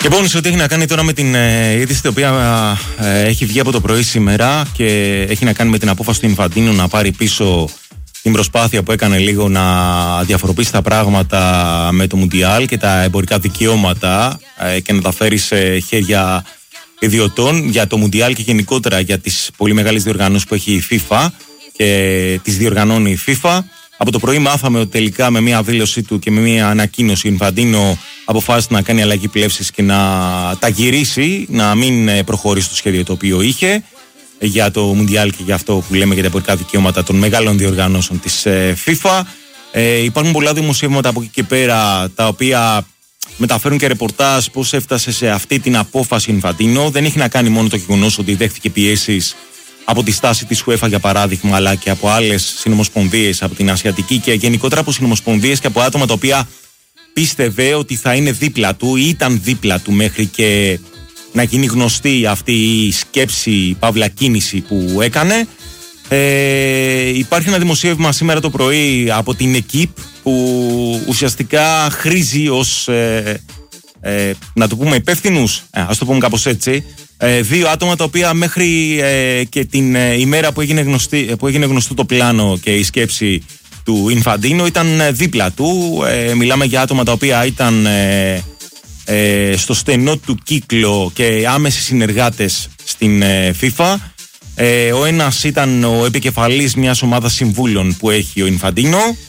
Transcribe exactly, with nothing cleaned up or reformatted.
Λοιπόν, σε ό,τι έχει να κάνει τώρα με την ε, είδηση η οποία ε, έχει βγει από το πρωί σήμερα και έχει να κάνει με την απόφαση του Ινφαντίνο να πάρει πίσω την προσπάθεια που έκανε λίγο να διαφοροποιήσει τα πράγματα με το Μουντιάλ και τα εμπορικά δικαιώματα ε, και να τα φέρει σε χέρια ιδιωτών για το Μουντιάλ και γενικότερα για τις πολύ μεγάλες διοργανώσεις που έχει η FIFA και τις διοργανώνει η FIFA. Από το πρωί μάθαμε ότι τελικά με μια δήλωσή του και με μια ανακοίνωση ο Ινφαντίνο αποφάσισε να κάνει αλλαγή πλεύσης και να τα γυρίσει, να μην προχωρήσει το σχέδιο το οποίο είχε για το Μουντιάλ και για αυτό που λέμε για τα εμπορικά δικαιώματα των μεγάλων διοργανώσεων της FIFA. Ε, υπάρχουν πολλά δημοσιεύματα από εκεί και πέρα τα οποία μεταφέρουν και ρεπορτάζ πώς έφτασε σε αυτή την απόφαση Ινφαντίνο. Δεν έχει να κάνει μόνο το γεγονός ότι δέχτηκε πιέσεις από τη στάση της UEFA για παράδειγμα, αλλά και από άλλες συνομοσπονδίες, από την Ασιατική και γενικότερα από συνομοσπονδίες και από άτομα τα οποία πίστευε ότι θα είναι δίπλα του ή ήταν δίπλα του μέχρι και να γίνει γνωστή αυτή η σκέψη, η παύλα κίνηση που έκανε. Ε, υπάρχει ένα δημοσίευμα σήμερα το πρωί από την ΕΚΙΠ που ουσιαστικά χρήζει ως ε, ε, να το πούμε υπεύθυνους, ε, ας το πούμε κάπως έτσι, ε, δύο άτομα τα οποία μέχρι ε, και την ε, ημέρα που έγινε, γνωστή, που έγινε γνωστό το πλάνο και η σκέψη του Ινφαντίνο ήταν δίπλα του. Ε, μιλάμε για άτομα τα οποία ήταν ε, ε, στο στενό του κύκλο και άμεσοι συνεργάτες στην ε, FIFA. Ε, ο ένας ήταν ο επικεφαλής μιας ομάδας συμβούλων που έχει ο Ινφαντίνο.